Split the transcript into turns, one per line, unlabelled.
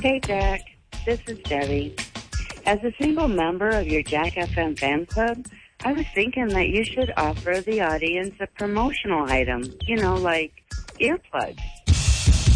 Hey, Jack. This is Debbie. As a single member of your Jack FM fan club, I was thinking that you should offer the audience a promotional item, like earplugs.